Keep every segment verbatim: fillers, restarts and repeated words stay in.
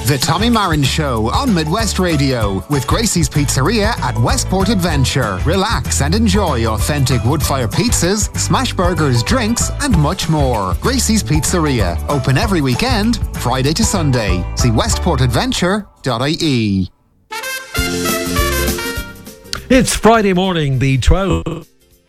The Tommy Marin Show on Midwest Radio with Gracie's Pizzeria at Westport Adventure. Relax and enjoy authentic wood-fire pizzas, smash burgers, drinks and much more. Gracie's Pizzeria, open every weekend, Friday to Sunday. See westport adventure dot I E. It's Friday morning, the twelfth.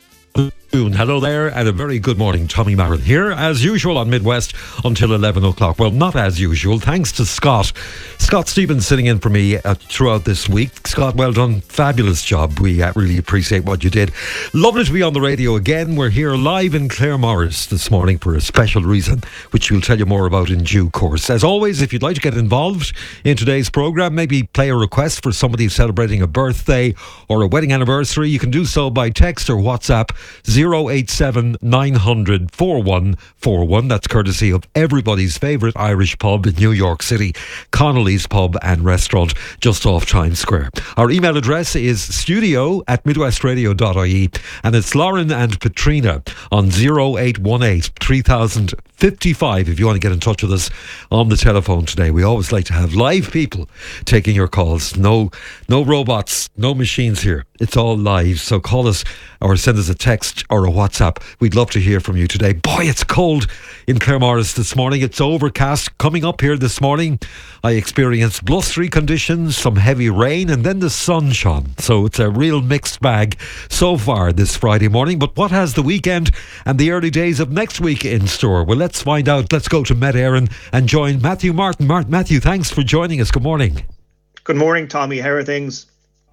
Hello there and a very good morning. Tommy Marin here as usual on Midwest until eleven o'clock. Well, not as usual, thanks to Scott Scott Stevens sitting in for me uh, throughout this week. Scott, well done, fabulous job. We uh, really appreciate what you did. Lovely to be on the radio again. We're here live in Claremorris this morning for a special reason, which we'll tell you more about in due course. As always, if you'd like to get involved in today's programme, maybe play a request for somebody celebrating a birthday or a wedding anniversary, you can do so by text or WhatsApp zero eight seven nine hundred four one four one. That's courtesy of everybody's favourite Irish pub in New York City, Connolly's Pub and Restaurant, just off Times Square. Our email address is studio at midwest radio dot I E, and it's Lauren and Katrina on zero eight one eight three thousand fifty-five if you want to get in touch with us on the telephone today. We always like to have live people taking your calls. No, no robots, no machines here. It's all live. So call us or send us a text or a WhatsApp. We'd love to hear from you today. Boy, it's cold in Claremorris this morning. It's overcast. Coming up here this morning, I experienced blustery conditions, some heavy rain, and then the sun shone. So it's a real mixed bag so far this Friday morning. But what has the weekend and the early days of next week in store? Well, let's find out. Let's go to Met Éireann and join Matthew Martin. Mart- Matthew, thanks for joining us. Good morning. Good morning, Tommy. How are things?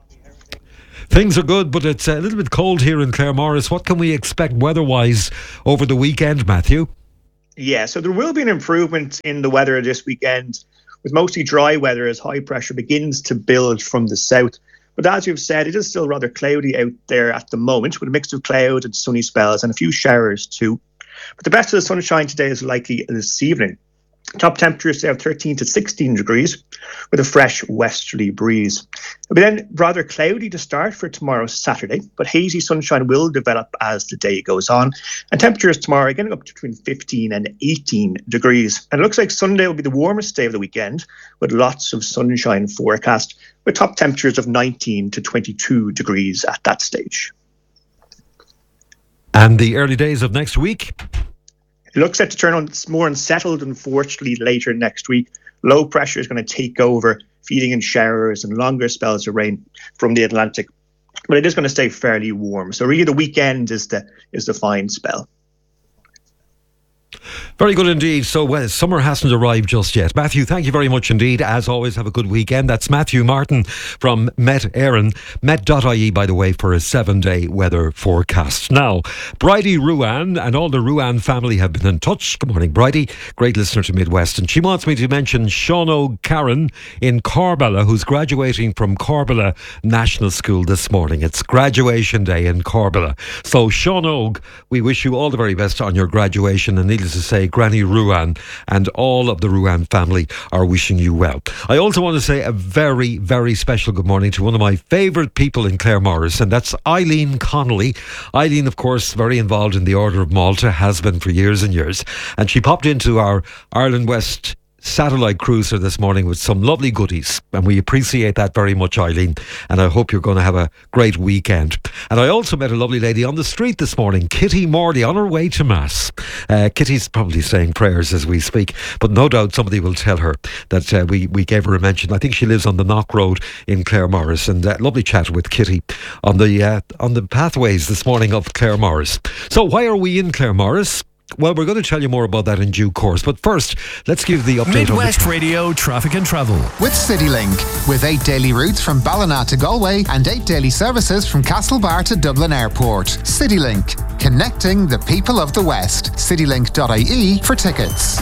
Things are good, but it's a little bit cold here in Claremorris. What can we expect weather-wise over the weekend, Matthew? Yeah, so there will be an improvement in the weather this weekend, with mostly dry weather as high pressure begins to build from the south. But as you've said, it is still rather cloudy out there at the moment, with a mix of cloud and sunny spells and a few showers too. But the best of the sunshine today is likely this evening. Top temperatures today of thirteen to sixteen degrees with a fresh westerly breeze. It'll be then rather cloudy to start for tomorrow, Saturday, but hazy sunshine will develop as the day goes on. And temperatures tomorrow are getting up to between fifteen and eighteen degrees. And it looks like Sunday will be the warmest day of the weekend with lots of sunshine forecast, with top temperatures of nineteen to twenty-two degrees at that stage. And the early days of next week? It looks set to turn on more unsettled, unfortunately, later next week. Low pressure is going to take over, feeding in showers and longer spells of rain from the Atlantic. But it is going to stay fairly warm. So really the weekend is the is the fine spell. Very good indeed. So well, summer hasn't arrived just yet. Matthew, thank you very much indeed. As always, have a good weekend. That's Matthew Martin from Met Éireann, met dot I E, by the way, for a seven-day weather forecast. Now, Bridie Ruan and all the Ruan family have been in touch. Good morning, Bridie. Great listener to Midwest. And she wants me to mention Sean O'Carron in Corbella, who's graduating from Corbella National School this morning. It's graduation day in Corbella. So, Sean Og, we wish you all the very best on your graduation, and needless to say, Granny Ruan and all of the Ruan family are wishing you well. I also want to say a very, very special good morning to one of my favourite people in Claremorris, and that's Eileen Connolly. Eileen, of course, very involved in the Order of Malta, has been for years and years, and she popped into our Ireland West satellite cruiser this morning with some lovely goodies, and we appreciate that very much, Eileen, and I hope you're going to have a great weekend. And I also met a lovely lady on the street this morning, Kitty Morley, on her way to Mass. uh, Kitty's probably saying prayers as we speak, but no doubt somebody will tell her that uh, we, we gave her a mention. I think she lives on the Knock Road in Claremorris, and uh, lovely chat with Kitty on the uh, on the pathways this morning of Claremorris. So why are we in Claremorris? Well, we're going to tell you more about that in due course. But first, let's give the update. Midwest on the Radio Traffic and Travel. With CityLink. With eight daily routes from Ballina to Galway and eight daily services from Castlebar to Dublin Airport. CityLink. Connecting the people of the West. citylink dot I E for tickets.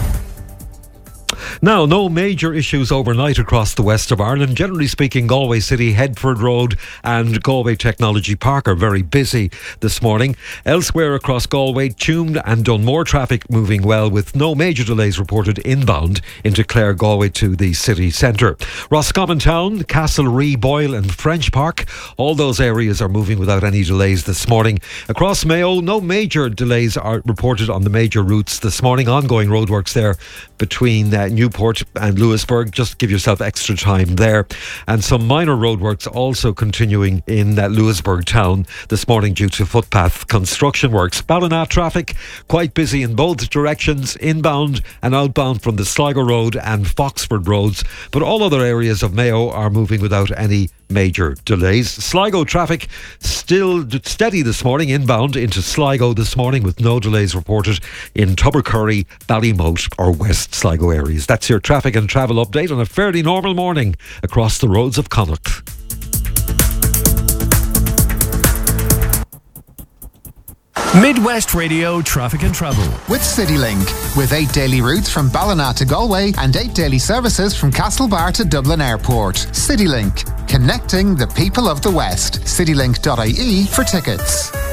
Now, no major issues overnight across the west of Ireland. Generally speaking, Galway City, Headford Road and Galway Technology Park are very busy this morning. Elsewhere across Galway, Tuam and Dunmore traffic moving well, with no major delays reported inbound into Clare, Galway to the city centre. Roscommon Town, Castlerea, Boyle and French Park, all those areas are moving without any delays this morning. Across Mayo, no major delays are reported on the major routes this morning. Ongoing roadworks there between uh, New Newport and Lewisburg. Just give yourself extra time there. And some minor roadworks also continuing in uh, Lewisburg town this morning due to footpath construction works. Ballina traffic quite busy in both directions, inbound and outbound from the Sligo Road and Foxford roads, but all other areas of Mayo are moving without any major delays. Sligo traffic still steady this morning, inbound into Sligo this morning with no delays reported in Tubbercurry, Ballymote or West Sligo areas. That's your traffic and travel update on a fairly normal morning across the roads of Connacht. Midwest Radio Traffic and Travel with CityLink, with eight daily routes from Ballina to Galway and eight daily services from Castlebar to Dublin Airport. CityLink, connecting the people of the West. citylink dot I E for tickets.